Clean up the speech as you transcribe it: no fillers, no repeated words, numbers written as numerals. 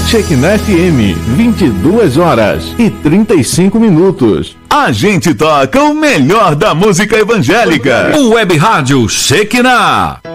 Shekinah FM, 22h35. A gente toca o melhor da música evangélica. O Web Rádio Shekinah.